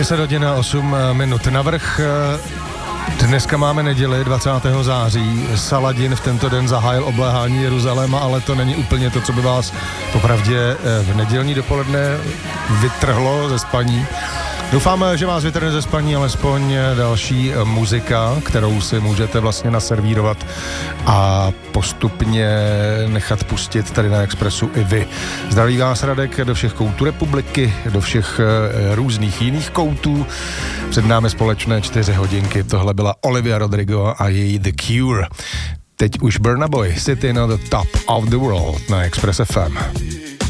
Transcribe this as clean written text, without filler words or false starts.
10 hodin a 8 minut navrch. Dneska máme neděli 20. září. Saladin v tento den zahájil obléhání Jeruzaléma, ale to není úplně to, co by vás popravdě v nedělní dopoledne vytrhlo ze spaní. Doufám, že vás vytrhne ze spaní alespoň další muzika, kterou si můžete vlastně naservírovat a postupně nechat pustit tady na Expressu i vy. Zdraví vás Radek do všech koutů republiky, do všech různých jiných koutů. Před námi společné 4 hodinky. Tohle byla Olivia Rodrigo a její The Cure. Teď už Burna Boy, Sitting on the Top of the World na Express FM.